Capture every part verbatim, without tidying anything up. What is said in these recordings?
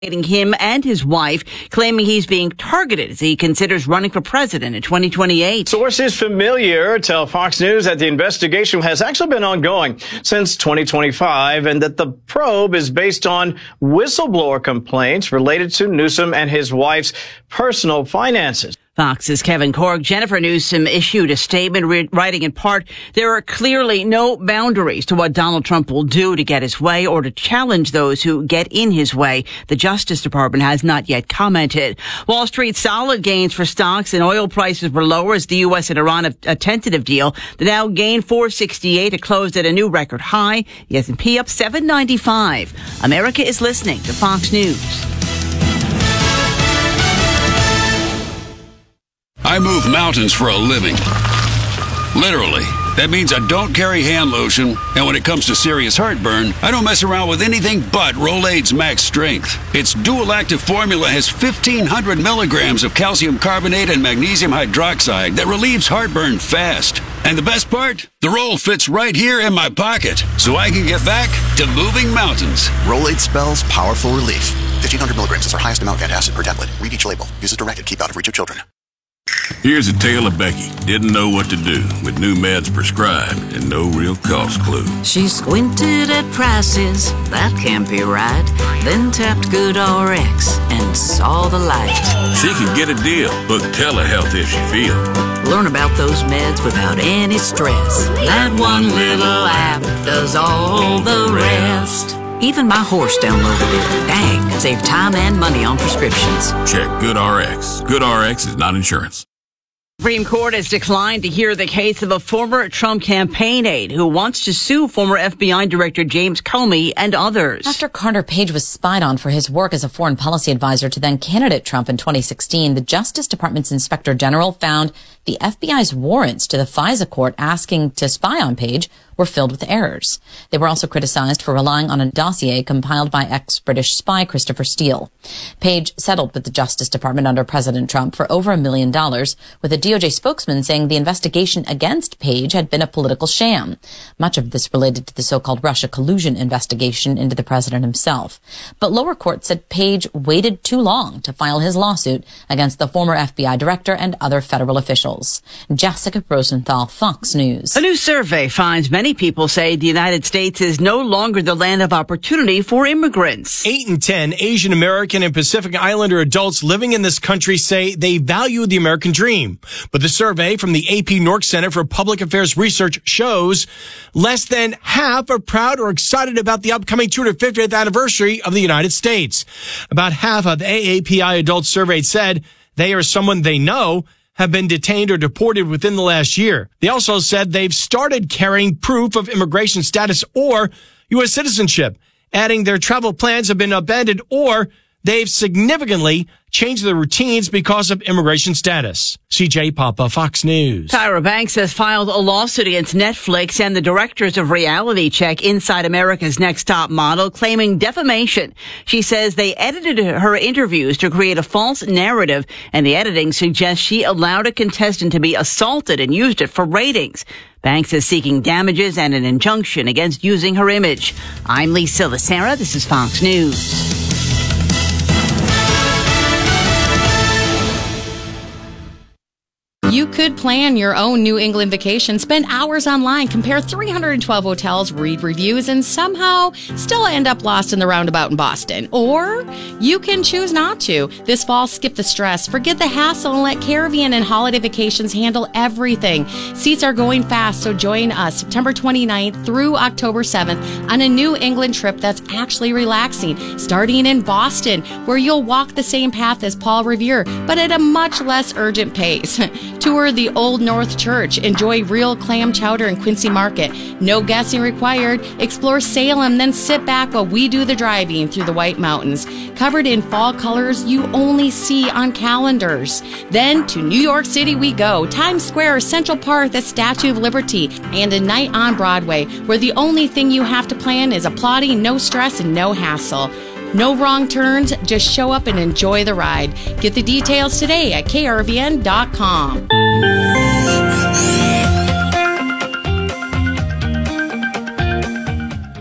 him and his wife, claiming he's being targeted as he considers running for president in twenty twenty-eight. Sources familiar tell Fox News that the investigation has actually been ongoing since twenty twenty-five and that the probe is based on whistleblower complaints related to Newsom and his wife's personal finances. Fox's Kevin Corke. Jennifer Newsom issued a statement re- writing in part, there are clearly no boundaries to what Donald Trump will do to get his way or to challenge those who get in his way. The Justice Department has not yet commented. Wall Street solid gains for stocks and oil prices were lower as the U S and Iran a, a tentative deal. The Dow gained four sixty-eight. It closed at a new record high. The S and P up seven ninety-five. America is listening to Fox News. I move mountains for a living. Literally. That means I don't carry hand lotion, and when it comes to serious heartburn, I don't mess around with anything but Rolaids Max Strength. Its dual-active formula has fifteen hundred milligrams of calcium carbonate and magnesium hydroxide that relieves heartburn fast. And the best part? The roll fits right here in my pocket, so I can get back to moving mountains. Rolaids spells powerful relief. fifteen hundred milligrams is our highest amount of antacid per tablet. Read each label. Use as directed. Keep out of reach of children. Here's a tale of Becky. Didn't know what to do with new meds prescribed and no real cost clue. She squinted at prices, that can't be right. Then tapped GoodRx and saw the light. She can get a deal. Book telehealth if she feel. Learn about those meds without any stress. That one little app does all the rest. Even my horse downloaded it. Dang, save time and money on prescriptions. Check GoodRx. GoodRx is not insurance. Supreme Court has declined to hear the case of a former Trump campaign aide who wants to sue former F B I Director James Comey and others. After Carter Page was spied on for his work as a foreign policy advisor to then candidate Trump in twenty sixteen, the Justice Department's Inspector General found the F B I's warrants to the FISA court asking to spy on Page were filled with errors. They were also criticized for relying on a dossier compiled by ex-British spy Christopher Steele. Page settled with the Justice Department under President Trump for over a million dollars, with a D O J spokesman saying the investigation against Page had been a political sham. Much of this related to the so-called Russia collusion investigation into the president himself. But lower court said Page waited too long to file his lawsuit against the former F B I director and other federal officials. Jessica Rosenthal, Fox News. A new survey finds many people say the United States is no longer the land of opportunity for immigrants. Eight in ten Asian American and Pacific Islander adults living in this country say they value the American dream. But the survey from the A P Nork Center for Public Affairs Research shows less than half are proud or excited about the upcoming two hundred fiftieth anniversary of the United States. About half of A A P I adults surveyed said they or someone they know have been detained or deported within the last year. They also said they've started carrying proof of immigration status or U S citizenship, adding their travel plans have been abandoned or they've significantly changed their routines because of immigration status. C J Papa, Fox News. Tyra Banks has filed a lawsuit against Netflix and the directors of Reality Check, Inside America's Next Top Model, claiming defamation. She says they edited her interviews to create a false narrative, and the editing suggests she allowed a contestant to be assaulted and used it for ratings. Banks is seeking damages and an injunction against using her image. I'm Lisa Lacera. This is Fox News. You could plan your own New England vacation, spend hours online, compare three hundred twelve hotels, read reviews, and somehow still end up lost in the roundabout in Boston. Or you can choose not to. This fall, skip the stress, forget the hassle, and let Caribbean and Holiday Vacations handle everything. Seats are going fast, so join us September twenty-ninth through October seventh on a New England trip that's actually relaxing, starting in Boston, where you'll walk the same path as Paul Revere, but at a much less urgent pace. Tour the Old North Church. Enjoy real clam chowder in Quincy Market. No guessing required. Explore Salem, then sit back while we do the driving through the White Mountains. Covered in fall colors you only see on calendars. Then to New York City we go. Times Square, Central Park, the Statue of Liberty, and a night on Broadway, where the only thing you have to plan is applauding, no stress, and no hassle. No wrong turns, just show up and enjoy the ride. Get the details today at K R V N dot com.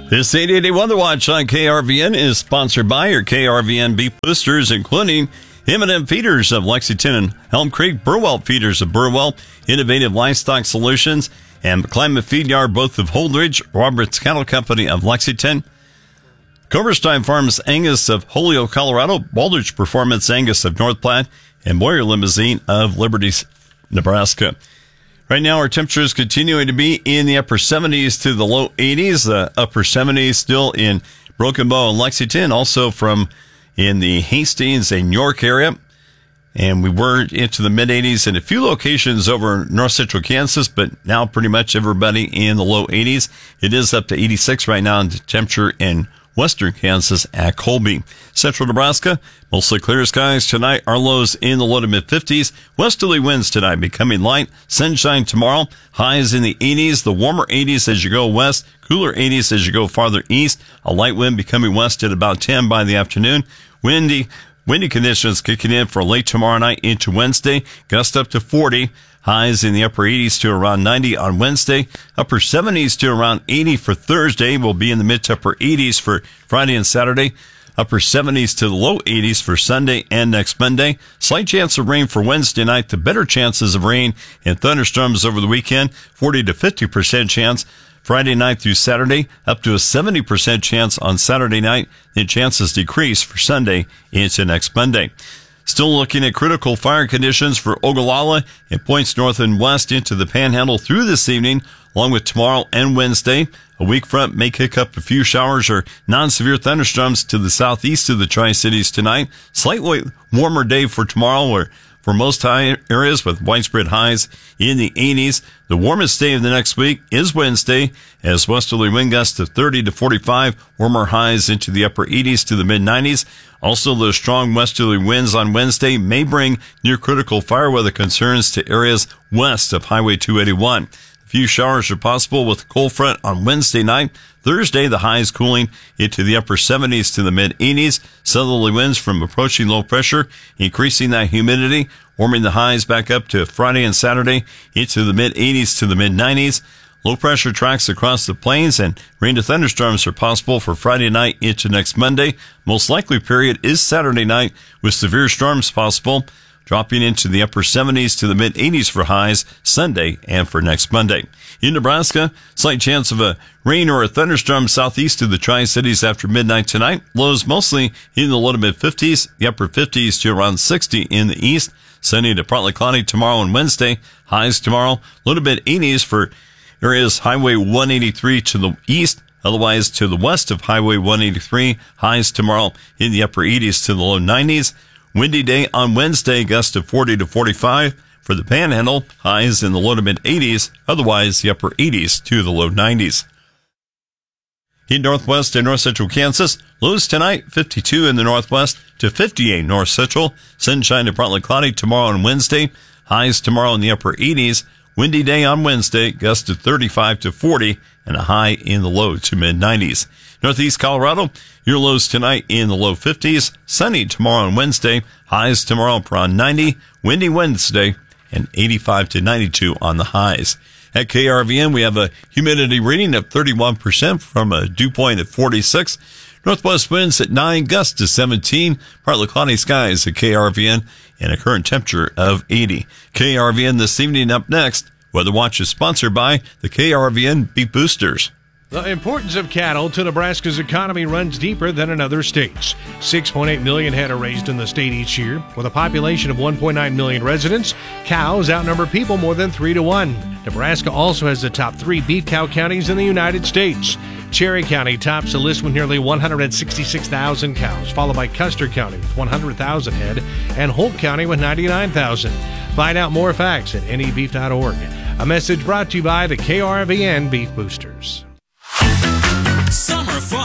This eight eighty Weather Watch on K R V N is sponsored by your K R V N beef boosters, including M and M Feeders of Lexington and Elm Creek, Burwell Feeders of Burwell, Innovative Livestock Solutions, and Climate Feed Yard, both of Holdridge, Roberts Cattle Company of Lexington, Coverstein Farms Angus of Holyoke, Colorado, Baldrige Performance Angus of North Platte, and Boyer Limousine of Liberty, Nebraska. Right now, our temperature is continuing to be in the upper seventies to the low eighties. The upper seventies still in Broken Bow and Lexington, also from in the Hastings and York area. And we were into the mid eighties in a few locations over north central Kansas, but now pretty much everybody in the low eighties. It is up to eighty-six right now in the temperature in western Kansas at Colby. Central Nebraska, mostly clear skies tonight. Our lows in the low to mid fifties. Westerly winds tonight becoming light. Sunshine tomorrow. Highs in the eighties. The warmer eighties as you go west. Cooler eighties as you go farther east. A light wind becoming west at about ten by the afternoon. Windy, windy conditions kicking in for late tomorrow night into Wednesday. Gust up to forty. Highs in the upper eighties to around ninety on Wednesday. Upper seventies to around eighty for Thursday. We'll be in the mid to upper eighties for Friday and Saturday. Upper seventies to the low eighties for Sunday and next Monday. Slight chance of rain for Wednesday night. The better chances of rain and thunderstorms over the weekend. forty to fifty percent chance Friday night through Saturday. Up to a seventy percent chance on Saturday night. Then chances decrease for Sunday into next Monday. Still looking at critical fire conditions for Ogallala and points north and west into the Panhandle through this evening, along with tomorrow and Wednesday. A weak front may kick up a few showers or non-severe thunderstorms to the southeast of the Tri-Cities tonight. Slightly warmer day for tomorrow, or for most high areas with widespread highs in the eighties. The warmest day of the next week is Wednesday, as westerly wind gusts of thirty to forty-five, warmer highs into the upper eighties to the mid nineties. Also, the strong westerly winds on Wednesday may bring near critical fire weather concerns to areas west of Highway two eighty-one. A few showers are possible with a cold front on Wednesday night. Thursday, the highs cooling into the upper seventies to the mid eighties. Southerly winds from approaching low pressure, increasing that humidity, warming the highs back up to Friday and Saturday into the mid eighties to the mid nineties. Low pressure tracks across the plains, and rain to thunderstorms are possible for Friday night into next Monday. Most likely period is Saturday night with severe storms possible, dropping into the upper seventies to the mid eighties for highs Sunday and for next Monday. In Nebraska, slight chance of a rain or a thunderstorm southeast of the Tri-Cities after midnight tonight. Lows mostly in the low to mid fifties, the upper fifties to around sixty in the east. Sunny to partly cloudy tomorrow and Wednesday. Highs tomorrow, low to mid eighties for areas Highway one eighty-three to the east. Otherwise, to the west of Highway one eighty-three, highs tomorrow in the upper eighties to the low nineties. Windy day on Wednesday, gusts of forty to forty-five. For the Panhandle, highs in the low to mid eighties. Otherwise, the upper eighties to the low nineties. In northwest and north central Kansas, lows tonight, fifty-two in the northwest to fifty-eight north central. Sunshine to partly cloudy tomorrow and Wednesday. Highs tomorrow in the upper eighties. Windy day on Wednesday, gusts of thirty-five to forty, and a high in the low to mid nineties. Northeast Colorado, your lows tonight in the low fifties. Sunny tomorrow and Wednesday. Highs tomorrow around ninety. Windy Wednesday, and eighty-five to ninety-two on the highs. At K R V N, we have a humidity reading of thirty-one percent from a dew point at forty-six. Northwest winds at nine, gusts to seventeen. Partly cloudy skies at K R V N, and a current temperature of eighty. K R V N this evening. Up next, Weather Watch is sponsored by the K R V N Beef Boosters. The importance of cattle to Nebraska's economy runs deeper than in other states. six point eight million head are raised in the state each year. With a population of one point nine million residents, cows outnumber people more than three to one. Nebraska also has the top three beef cow counties in the United States. Cherry County tops the list with nearly one hundred sixty-six thousand cows, followed by Custer County with one hundred thousand head and Holt County with ninety-nine thousand. Find out more facts at N E beef dot org. A message brought to you by the K R V N Beef Boosters. Summer fun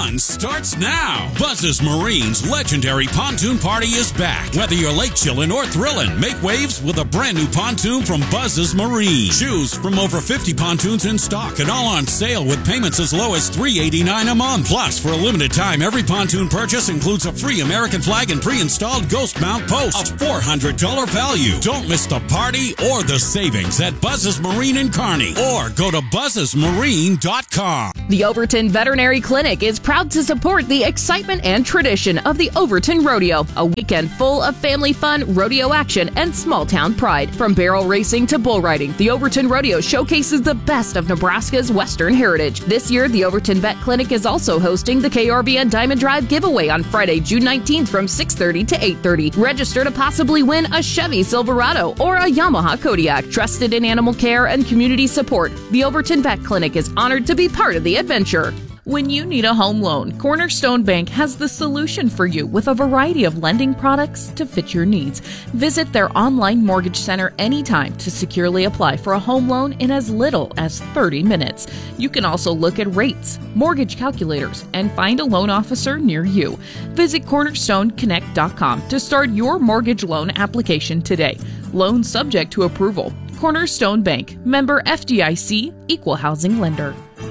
fun starts now. Buzz's Marine's legendary pontoon party is back. Whether you're lake chillin' or thrillin', make waves with a brand new pontoon from Buzz's Marine. Choose from over fifty pontoons in stock and all on sale with payments as low as three dollars and eighty-nine cents a month. Plus, for a limited time, every pontoon purchase includes a free American flag and pre-installed ghost mount post. A four hundred dollars value. Don't miss the party or the savings at Buzz's Marine in Kearney, or go to buzzes marine dot com. The Overton Veterinary Clinic is proud to support the excitement and tradition of the Overton Rodeo, a weekend full of family fun, rodeo action, and small-town pride. From barrel racing to bull riding, the Overton Rodeo showcases the best of Nebraska's Western heritage. This year, the Overton Vet Clinic is also hosting the K R V N Diamond Drive giveaway on Friday, June nineteenth from six thirty to eight thirty. Register to possibly win a Chevy Silverado or a Yamaha Kodiak. Trusted in animal care and community support, the Overton Vet Clinic is honored to be part of the adventure. When you need a home loan, Cornerstone Bank has the solution for you with a variety of lending products to fit your needs. Visit their online mortgage center anytime to securely apply for a home loan in as little as thirty minutes. You can also look at rates, mortgage calculators, and find a loan officer near you. Visit cornerstone connect dot com to start your mortgage loan application today. Loans subject to approval. Cornerstone Bank, member F D I C, equal housing lender.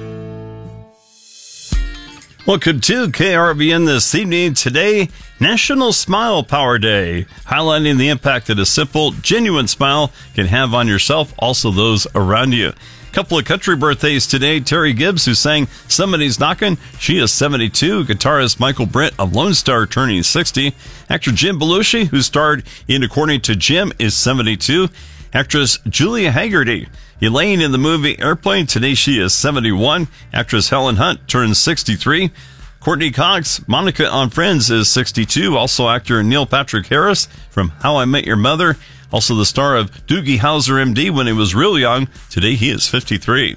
Welcome to K R V N this evening. Today, National Smile Power Day, highlighting the impact that a simple, genuine smile can have on yourself, also those around you. A couple of country birthdays today. Terry Gibbs, who sang Somebody's Knockin', she is seventy-two. Guitarist Michael Brent of Lone Star turning sixty. Actor Jim Belushi, who starred in According to Jim, is seventy-two. Actress Julia Haggerty, Elaine in the movie Airplane, today she is seventy-one. Actress Helen Hunt turns sixty-three. Courtney Cox, Monica on Friends, is sixty-two. Also actor Neil Patrick Harris from How I Met Your Mother. Also the star of Doogie Howser, M D, when he was real young. Today he is fifty-three.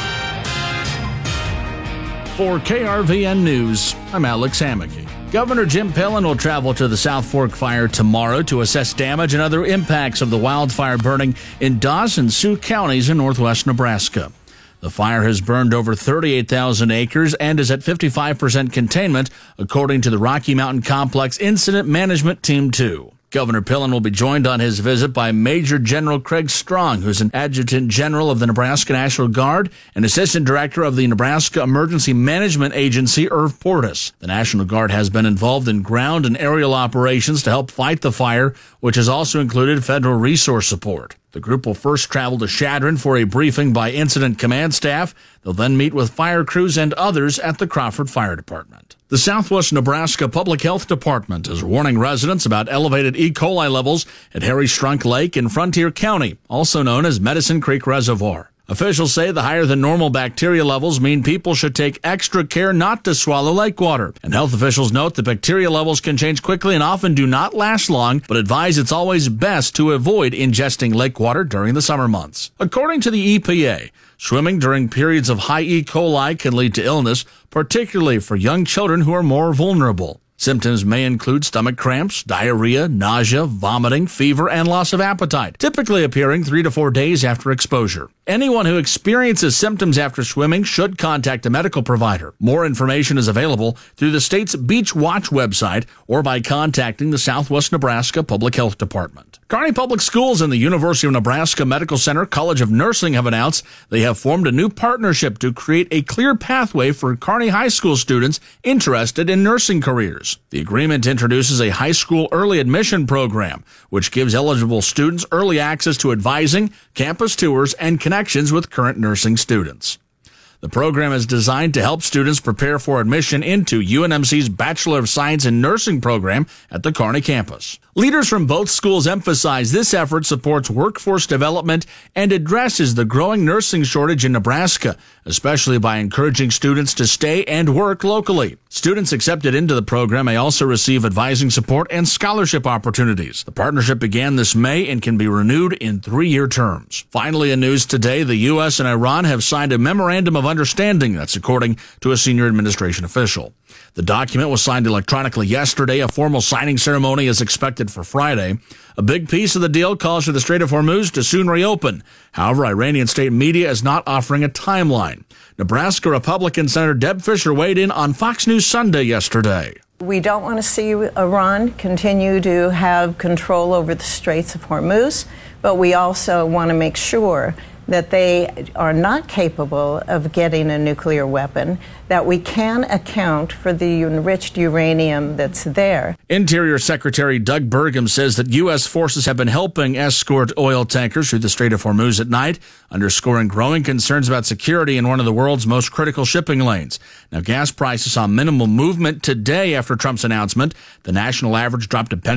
For K R V N News, I'm Alex Hammocky. Governor Jim Pillen will travel to the South Fork fire tomorrow to assess damage and other impacts of the wildfire burning in Dawson and Sioux counties in northwest Nebraska. The fire has burned over thirty-eight thousand acres and is at fifty-five percent containment, according to the Rocky Mountain Complex Incident Management Team two. Governor Pillen will be joined on his visit by Major General Craig Strong, who's an Adjutant General of the Nebraska National Guard and Assistant Director of the Nebraska Emergency Management Agency, Irv Portis. The National Guard has been involved in ground and aerial operations to help fight the fire, which has also included federal resource support. The group will first travel to Chadron for a briefing by Incident Command staff. They'll then meet with fire crews and others at the Crawford Fire Department. The Southwest Nebraska Public Health Department is warning residents about elevated E. coli levels at Harry Strunk Lake in Frontier County, also known as Medicine Creek Reservoir. Officials say the higher than normal bacteria levels mean people should take extra care not to swallow lake water. And health officials note that bacteria levels can change quickly and often do not last long, but advise it's always best to avoid ingesting lake water during the summer months. According to the E P A, swimming during periods of high E. coli can lead to illness, particularly for young children who are more vulnerable. Symptoms may include stomach cramps, diarrhea, nausea, vomiting, fever, and loss of appetite, typically appearing three to four days after exposure. Anyone who experiences symptoms after swimming should contact a medical provider. More information is available through the state's Beach Watch website or by contacting the Southwest Nebraska Public Health Department. Kearney Public Schools and the University of Nebraska Medical Center College of Nursing have announced they have formed a new partnership to create a clear pathway for Kearney High School students interested in nursing careers. The agreement introduces a high school early admission program, which gives eligible students early access to advising, campus tours, and connections with current nursing students. The program is designed to help students prepare for admission into U N M C's Bachelor of Science in Nursing program at the Kearney campus. Leaders from both schools emphasize this effort supports workforce development and addresses the growing nursing shortage in Nebraska, especially by encouraging students to stay and work locally. Students accepted into the program may also receive advising support and scholarship opportunities. The partnership began this May and can be renewed in three-year terms. Finally, in news today, the U S and Iran have signed a memorandum of understanding. That's according to a senior administration official. The document was signed electronically yesterday. A formal signing ceremony is expected for Friday. A big piece of the deal calls for the Strait of Hormuz to soon reopen. However, Iranian state media is not offering a timeline. Nebraska Republican Senator Deb Fischer weighed in on Fox News Sunday yesterday. We don't want to see Iran continue to have control over the Straits of Hormuz, but we also want to make sure that they are not capable of getting a nuclear weapon, that we can account for the enriched uranium that's there. Interior Secretary Doug Burgum says that U S forces have been helping escort oil tankers through the Strait of Hormuz at night, underscoring growing concerns about security in one of the world's most critical shipping lanes. Now, gas prices saw minimal movement today after Trump's announcement. The national average dropped a penny